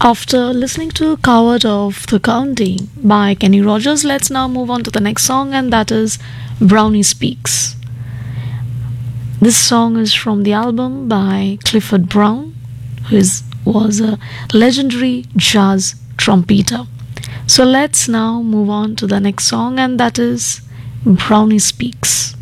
After listening to Coward of the County by Kenny Rogers, let's now move on to the next song, and that is Brownie Speaks. This song is from the album by Clifford Brown, was a legendary jazz trumpeter. So let's now move on to the next song, and that is Brownie Speaks.